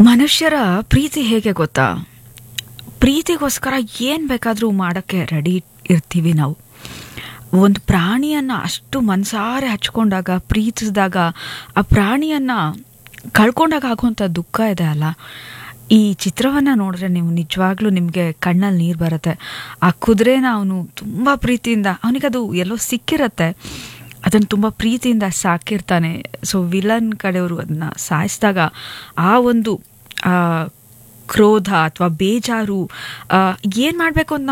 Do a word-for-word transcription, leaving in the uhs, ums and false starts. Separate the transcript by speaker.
Speaker 1: ಮನುಷ್ಯರ ಪ್ರೀತಿ ಹೇಗೆ ಗೊತ್ತಾ? ಪ್ರೀತಿಗೋಸ್ಕರ ಏನು ಬೇಕಾದರೂ ಮಾಡೋಕ್ಕೆ ರೆಡಿ ಇರ್ತೀವಿ ನಾವು. ಒಂದು ಪ್ರಾಣಿಯನ್ನು ಅಷ್ಟು ಮನಸಾರೆ ಹಚ್ಕೊಂಡಾಗ, ಪ್ರೀತಿಸಿದಾಗ, ಆ ಪ್ರಾಣಿಯನ್ನು ಕಳ್ಕೊಂಡಾಗ ಆಗುವಂಥ ದುಃಖ ಇದೆ ಅಲ್ಲ, ಈ ಚಿತ್ರವನ್ನು ನೋಡಿದ್ರೆ ನೀವು ನಿಜವಾಗ್ಲೂ ನಿಮಗೆ ಕಣ್ಣಲ್ಲಿ ನೀರು ಬರುತ್ತೆ. ಆ ಕುದುರೆನ ಅವನು ತುಂಬ ಪ್ರೀತಿಯಿಂದ, ಅವನಿಗದು ಎಲ್ಲೋ ಸಿಕ್ಕಿರತ್ತೆ, ಅದನ್ನು ತುಂಬ ಪ್ರೀತಿಯಿಂದ ಸಾಕಿರ್ತಾನೆ. ಸೊ ವಿಲನ್ ಕಡೆಯವರು ಅದನ್ನು ಸಾಯಿಸಿದಾಗ ಆ ಒಂದು ಕ್ರೋಧ ಅಥವಾ ಬೇಜಾರು ಏನು ಮಾಡಬೇಕು ಅಂತ